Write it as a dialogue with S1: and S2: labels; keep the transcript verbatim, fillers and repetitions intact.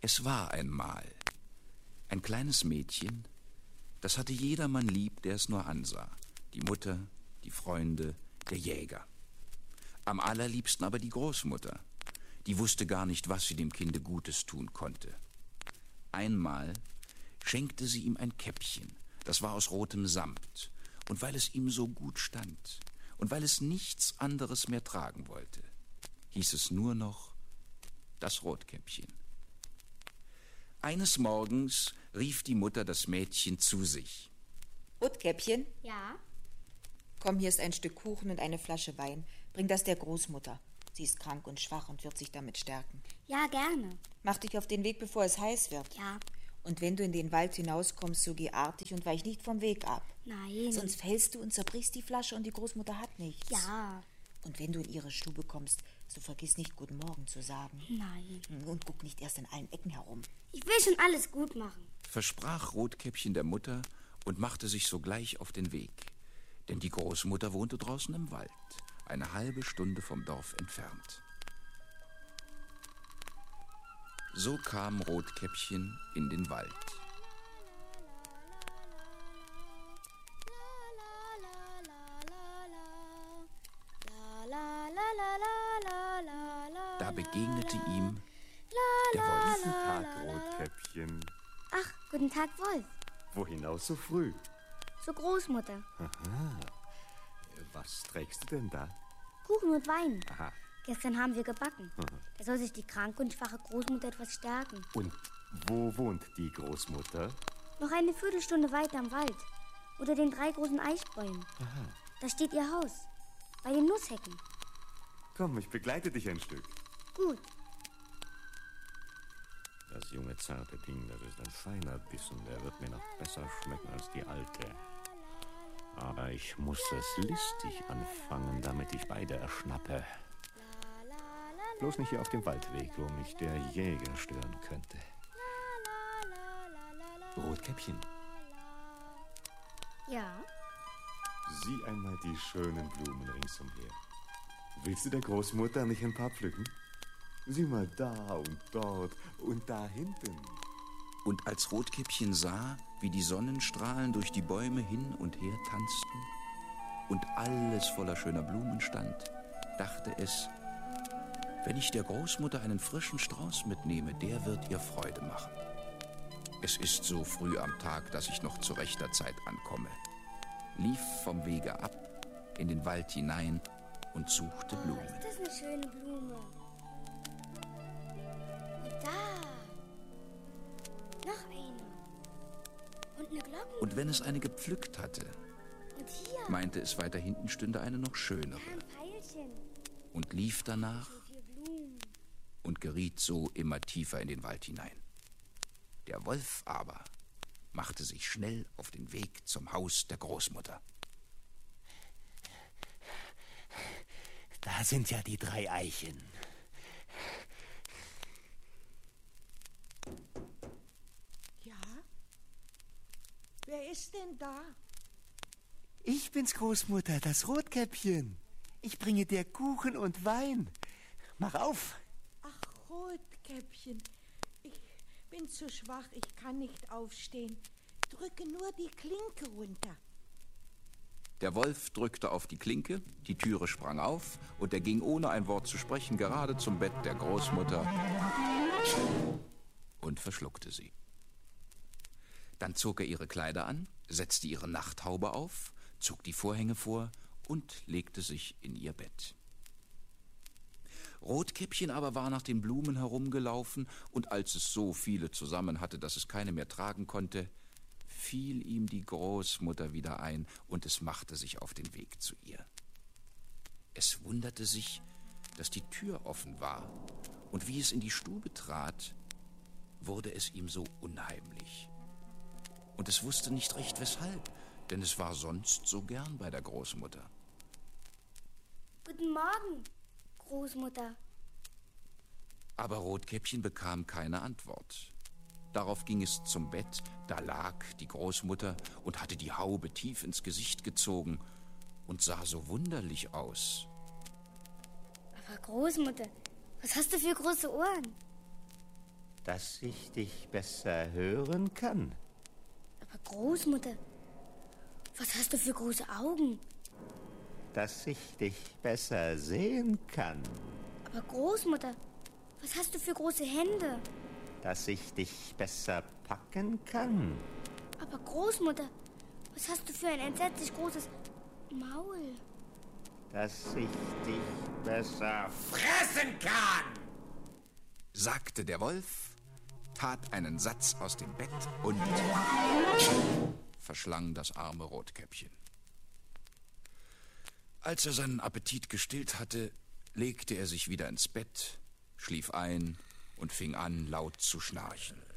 S1: Es war einmal ein kleines Mädchen, das hatte jedermann lieb, der es nur ansah. Die Mutter, die Freunde, der Jäger. Am allerliebsten aber die Großmutter. Die wusste gar nicht, was sie dem Kinde Gutes tun konnte. Einmal schenkte sie ihm ein Käppchen, das war aus rotem Samt. Und weil es ihm so gut stand und weil es nichts anderes mehr tragen wollte, hieß es nur noch das Rotkäppchen. Eines Morgens rief die Mutter das Mädchen zu sich.
S2: Rotkäppchen?
S3: Ja?
S2: Komm, hier ist ein Stück Kuchen und eine Flasche Wein. Bring das der Großmutter. Sie ist krank und schwach und wird sich damit stärken.
S3: Ja, gerne.
S2: Mach dich auf den Weg, bevor es heiß wird.
S3: Ja.
S2: Und wenn du in den Wald hinauskommst, so geh artig und weich nicht vom Weg ab.
S3: Nein.
S2: Sonst fällst du und zerbrichst die Flasche und die Großmutter hat nichts.
S3: Ja.
S2: Und wenn du in ihre Stube kommst, so vergiss nicht, Guten Morgen zu sagen.
S3: Nein.
S2: Und guck nicht erst in allen Ecken herum.
S3: Ich will schon alles gut machen.
S1: Versprach Rotkäppchen der Mutter und machte sich sogleich auf den Weg. Denn die Großmutter wohnte draußen im Wald, eine halbe Stunde vom Dorf entfernt. So kam Rotkäppchen in den Wald. Da begegnete ihm der Wolf.
S4: Guten Tag, Rotkäppchen.
S3: Ach, guten Tag, Wolf.
S4: Wohin aus so früh?
S3: Zur Großmutter.
S4: Aha. Was trägst du denn da?
S3: Kuchen und Wein.
S4: Aha.
S3: Gestern haben wir gebacken. Da soll sich die kranke und schwache Großmutter etwas stärken.
S4: Und wo wohnt die Großmutter?
S3: Noch eine Viertelstunde weiter im Wald. Unter den drei großen Eichbäumen.
S4: Aha.
S3: Da steht ihr Haus. Bei den Nusshecken.
S4: Komm, ich begleite dich ein Stück.
S3: Gut.
S4: Das junge, zarte Ding, das ist ein feiner Bissen. Der wird mir noch besser schmecken als die alte. Aber ich muss es listig anfangen, damit ich beide erschnappe. Bloß nicht hier auf dem Waldweg, wo mich der Jäger stören könnte. Rotkäppchen,
S3: Ja?
S4: sieh einmal die schönen Blumen ringsumher. Willst du der Großmutter nicht ein paar pflücken? Sieh mal da und dort und da hinten.
S1: Und als Rotkäppchen sah, wie die Sonnenstrahlen durch die Bäume hin und her tanzten und alles voller schöner Blumen stand, dachte es, wenn ich der Großmutter einen frischen Strauß mitnehme, der wird ihr Freude machen. Es ist so früh am Tag, dass ich noch zu rechter Zeit ankomme, lief vom Wege ab, in den Wald hinein und suchte
S3: Oh,
S1: Blumen.
S3: ist das eine schöne Blume. Und da. Noch eine. Und eine Glocke.
S1: Und wenn es eine gepflückt hatte,
S3: Und hier.
S1: meinte es, weiter hinten stünde eine noch schönere
S3: Ein Pfeilchen.
S1: und lief danach
S3: So viele Blumen.
S1: und geriet so immer tiefer in den Wald hinein. Der Wolf aber machte sich schnell auf den Weg zum Haus der Großmutter.
S5: Da sind ja die drei Eichen.
S6: Ja? Wer ist denn da?
S5: Ich bin's, Großmutter, das Rotkäppchen. Ich bringe dir Kuchen und Wein. Mach auf.
S6: Ach, Rotkäppchen. Ich bin zu schwach, ich kann nicht aufstehen. Drücke nur die Klinke runter.
S1: Der Wolf drückte auf die Klinke, die Türe sprang auf und er ging ohne ein Wort zu sprechen gerade zum Bett der Großmutter und verschluckte sie. Dann zog er ihre Kleider an, setzte ihre Nachthaube auf, zog die Vorhänge vor und legte sich in ihr Bett. Rotkäppchen aber war nach den Blumen herumgelaufen, und als es so viele zusammen hatte, dass es keine mehr tragen konnte, fiel ihm die Großmutter wieder ein, und es machte sich auf den Weg zu ihr. Es wunderte sich, dass die Tür offen war, und wie es in die Stube trat, wurde es ihm so unheimlich. Und es wusste nicht recht weshalb, denn es war sonst so gern bei der Großmutter.
S3: Guten Morgen, Großmutter.
S1: Aber Rotkäppchen bekam keine Antwort. Darauf ging es zum Bett, da lag die Großmutter und hatte die Haube tief ins Gesicht gezogen und sah so wunderlich aus.
S3: Aber Großmutter, was hast du für große Ohren?
S5: Dass ich dich besser hören kann.
S3: Aber Großmutter, was hast du für große Augen?
S5: Dass ich dich besser sehen kann.
S3: Aber Großmutter, was hast du für große Hände?
S5: Dass ich dich besser packen kann.
S3: Aber Großmutter, was hast du für ein entsetzlich großes Maul?
S5: Dass ich dich besser fressen kann,
S1: sagte der Wolf, tat einen Satz aus dem Bett und verschlang das arme Rotkäppchen. Als er seinen Appetit gestillt hatte, legte er sich wieder ins Bett, schlief ein und fing an, laut zu schnarchen.